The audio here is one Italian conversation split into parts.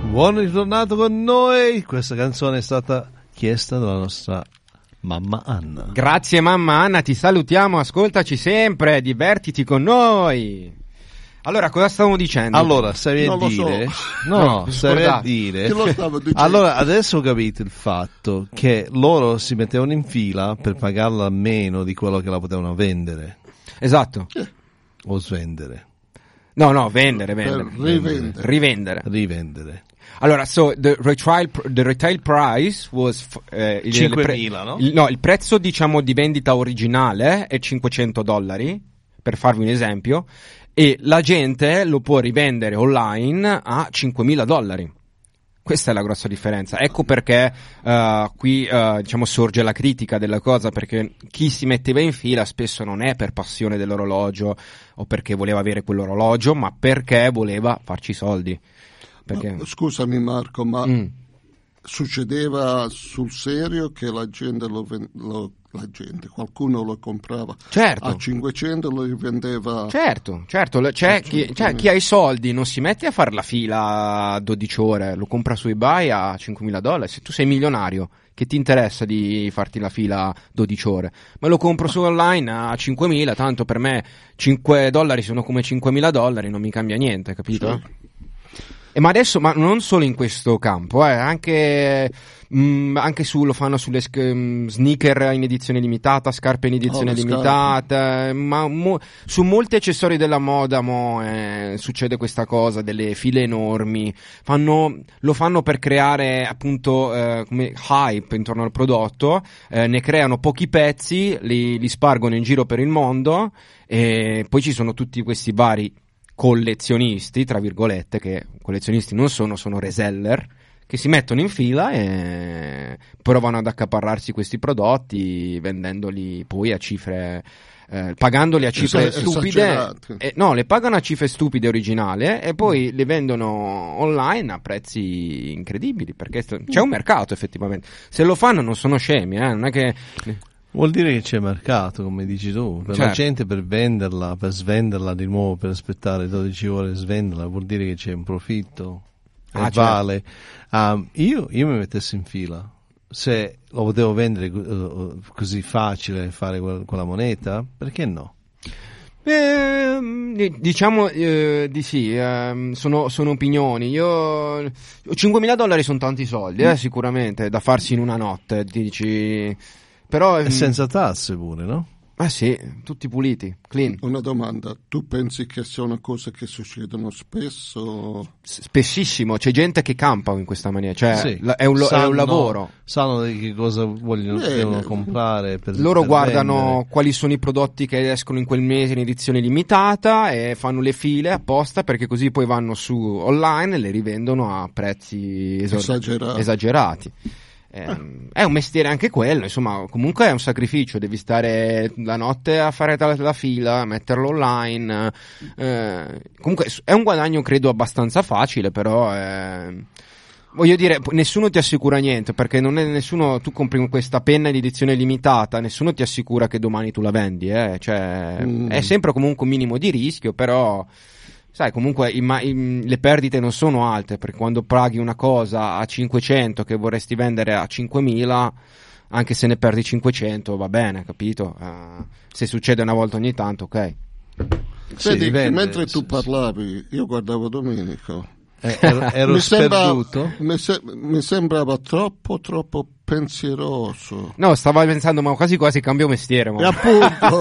Buon ritornato con noi. Questa canzone è stata chiesta dalla nostra mamma Anna. Grazie mamma Anna, ti salutiamo, ascoltaci sempre, divertiti con noi. Allora, cosa stavamo dicendo? Allora, stavi a dire... No, stavi a dire... Allora, adesso ho capito il fatto che loro si mettevano in fila per pagarla meno di quello che la potevano vendere. Esatto. O svendere. No, vendere. Rivendere. Allora, so the retail price was 5.000, no? Il prezzo, diciamo, di vendita originale è $500, per farvi un esempio, e la gente lo può rivendere online a $5.000. Questa è la grossa differenza. Ecco perché qui diciamo sorge la critica della cosa, perché chi si metteva in fila spesso non è per passione dell'orologio o perché voleva avere quell'orologio, ma perché voleva farci soldi. Perché... Ma, scusami Marco, ma succedeva sul serio che la gente qualcuno lo comprava a 500 lo rivendeva? Certo, chi ha i soldi non si mette a fare la fila a 12 ore, lo compra su eBay a $5.000. Se tu sei milionario, che ti interessa di farti la fila 12 ore? Ma lo compro su online a 5.000, tanto per me $5 sono come $5.000, non mi cambia niente, capito? Sì. Ma adesso, ma non solo in questo campo, anche lo fanno sulle sneaker in edizione limitata, scarpe in edizione limitata, su molti accessori della moda succede questa cosa, delle file enormi, lo fanno per creare appunto come hype intorno al prodotto, ne creano pochi pezzi, li spargono in giro per il mondo, e poi ci sono tutti questi vari collezionisti, tra virgolette, che collezionisti non sono reseller, che si mettono in fila e provano ad accaparrarsi questi prodotti vendendoli poi a cifre pagandoli a cifre stupide, le pagano a cifre stupide originali e poi le vendono online a prezzi incredibili, perché c'è un mercato effettivamente. Se lo fanno non sono scemi, non è che... Vuol dire che c'è mercato, come dici tu, per la gente, per venderla, per svenderla di nuovo, per aspettare 12 ore e svenderla, vuol dire che c'è un profitto e vale. Io mi mettessi in fila, se lo potevo vendere così facile, fare quella moneta, perché no? Diciamo di sì, sono opinioni. $5.000 sono tanti soldi, sicuramente, da farsi in una notte, dici... Però e senza tasse pure, no? Sì, tutti puliti, clean. Una domanda, tu pensi che sia una cosa che succedono spesso? Spessissimo, c'è gente che campa in questa maniera, cioè è un lavoro. Sanno di che cosa devono comprare. Loro guardano vendere. Quali sono i prodotti che escono in quel mese in edizione limitata e fanno le file apposta, perché così poi vanno su online e le rivendono a prezzi esagerati. È un mestiere anche quello, insomma, comunque è un sacrificio, devi stare la notte a fare la fila, metterlo online, comunque è un guadagno credo abbastanza facile, però voglio dire, nessuno ti assicura niente, perché non è nessuno, tu compri questa penna in edizione limitata, nessuno ti assicura che domani tu la vendi, cioè è sempre comunque un minimo di rischio, però sai, comunque le perdite non sono alte, perché quando paghi una cosa a 500 che vorresti vendere a 5.000, anche se ne perdi 500 va bene, capito? Se succede una volta ogni tanto, ok. Senti, mentre tu parlavi, io guardavo Domenico. Ero sperduto? Mi sembrava troppo pensieroso. No, stavo pensando, ma quasi cambio mestiere. E appunto.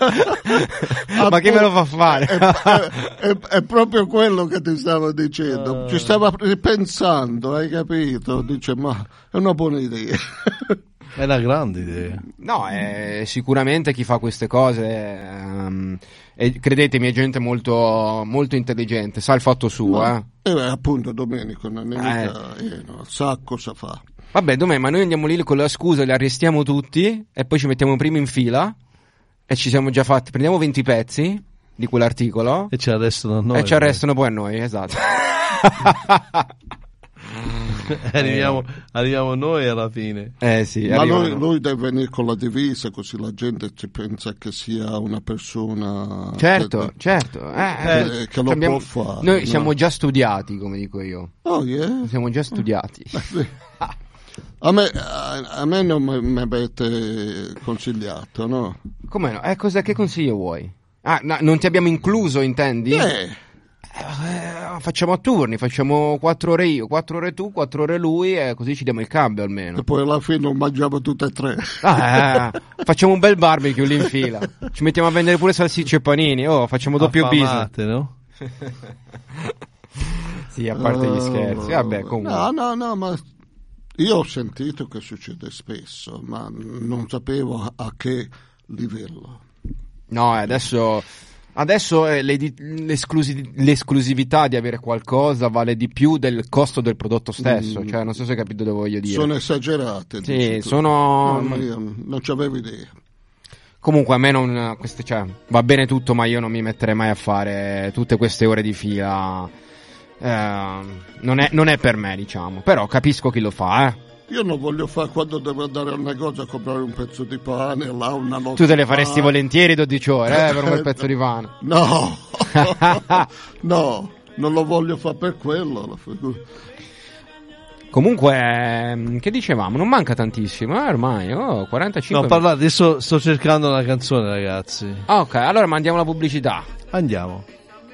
Ma che me lo fa fare? È proprio quello che ti stavo dicendo. Ci stava ripensando, hai capito? Dice, ma è una buona idea. È una grande idea. No, sicuramente chi fa queste cose, credetemi, è gente molto, molto intelligente, sa il fatto suo. Appunto, Domenico non è sa cosa fa. Vabbè, ma noi andiamo lì con la scusa, li arrestiamo tutti e poi ci mettiamo prima in fila e ci siamo già fatti, prendiamo 20 pezzi di quell'articolo e ci arrestano a noi. E ci arrestano poi a noi, esatto. arriviamo noi alla fine. Sì, ma lui deve venire con la divisa, così la gente ci pensa che sia una persona certo che lo può fare. Noi siamo già studiati, come dico io. Oh yeah, siamo già studiati. A me non mi avete consigliato, no? Come no? Che consiglio vuoi? No, non ti abbiamo incluso, intendi? Facciamo a turni, facciamo 4 ore io, 4 ore tu, 4 ore lui, e così ci diamo il cambio almeno. E poi alla fine non mangiamo tutte e 3. Facciamo un bel barbecue lì in fila. Ci mettiamo a vendere pure salsicce e panini. Facciamo doppio business, no? Sì, a parte gli scherzi. Vabbè, comunque. No, ma io ho sentito che succede spesso, ma non sapevo a che livello. No, adesso l'esclusività di avere qualcosa vale di più del costo del prodotto stesso. Cioè, non so se hai capito dove voglio dire. Sono esagerate. Sì, sono. Non ci avevo idea. Comunque a me va bene tutto, ma io non mi metterei mai a fare tutte queste ore di fila. Non è per me, diciamo. Però capisco chi lo fa, Io non voglio fare quando devo andare al negozio a comprare un pezzo di pane, là una notte. Tu te le faresti volentieri 12 ore, per un bel pezzo di pane. No, no, non lo voglio fare per quello. Comunque, che dicevamo? Non manca tantissimo, ormai, 45. No, adesso sto cercando una canzone, ragazzi. Ok, allora mandiamo la pubblicità. Andiamo.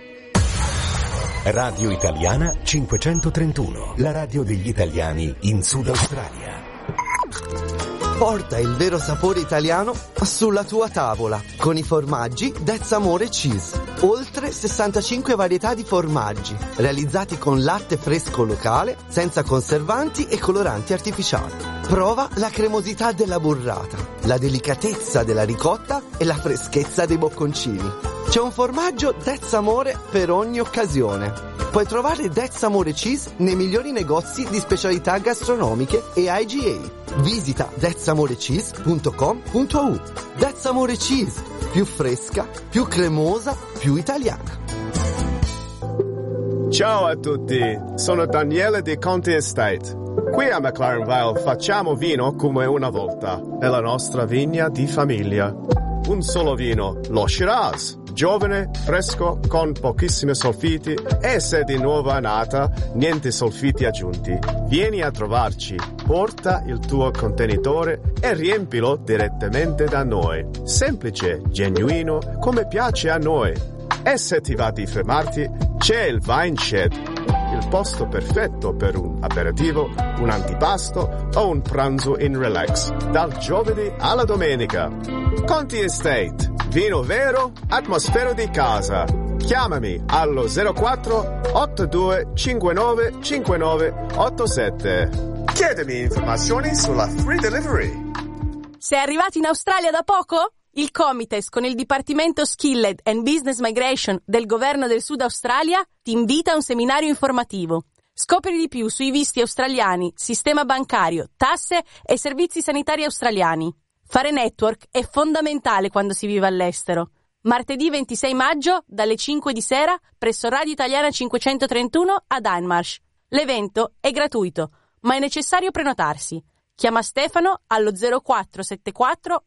Radio Italiana 531, la radio degli italiani in Sud Australia. Porta il vero sapore italiano sulla tua tavola con i formaggi That's Amore Cheese. Oltre 65 varietà di formaggi realizzati con latte fresco locale, senza conservanti e coloranti artificiali. Prova la cremosità della burrata, la delicatezza della ricotta e la freschezza dei bocconcini. C'è un formaggio That's Amore per ogni occasione. Puoi trovare That's Amore Cheese nei migliori negozi di specialità gastronomiche e IGA. Visita thatsamorecheese.com.au. That's Amore Cheese, più fresca, più cremosa, più italiana. Ciao a tutti, sono Daniele di Conti Estate. Qui a McLaren Vale facciamo vino come una volta, è la nostra vigna di famiglia. Un solo vino, lo Shiraz. Giovane, fresco, con pochissimi solfiti e se di nuova annata, niente solfiti aggiunti. Vieni a trovarci, porta il tuo contenitore e riempilo direttamente da noi. Semplice, genuino, come piace a noi. E se ti va di fermarti, c'è il Vine Shed, il posto perfetto per un aperitivo, un antipasto o un pranzo in relax, dal giovedì alla domenica. Conti Estate. Vino vero, atmosfera di casa. Chiamami allo 04 82 59 59 87. Chiedimi informazioni sulla free delivery. Sei arrivato in Australia da poco? Il Comites con il Dipartimento Skilled and Business Migration del Governo del Sud Australia ti invita a un seminario informativo. Scopri di più sui visti australiani, sistema bancario, tasse e servizi sanitari australiani. Fare network è fondamentale quando si vive all'estero. Martedì 26 maggio, dalle 5 di sera, presso Radio Italiana 531 a Danmarsh. L'evento è gratuito, ma è necessario prenotarsi. Chiama Stefano allo 0474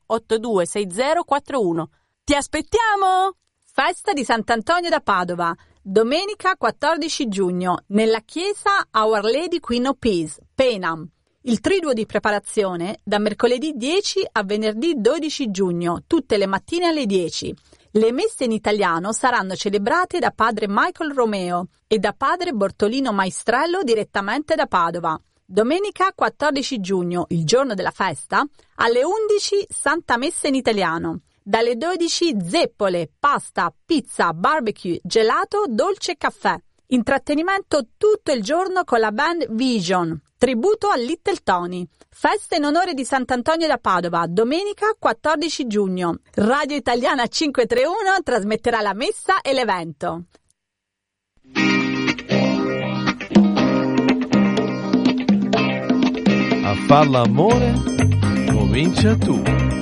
826041. Ti aspettiamo! Festa di Sant'Antonio da Padova, domenica 14 giugno, nella chiesa Our Lady Queen of Peace, Penam. Il triduo di preparazione da mercoledì 10 a venerdì 12 giugno, tutte le mattine alle 10. Le messe in italiano saranno celebrate da padre Michael Romeo e da padre Bortolino Maestrello direttamente da Padova. Domenica 14 giugno, il giorno della festa, alle 11 Santa Messa in italiano. Dalle 12 zeppole, pasta, pizza, barbecue, gelato, dolce e caffè. Intrattenimento tutto il giorno con la band Vision. Tributo a Little Tony. Festa in onore di Sant'Antonio da Padova, domenica 14 giugno. Radio Italiana 531 trasmetterà la messa e l'evento. A far l'amore comincia tu.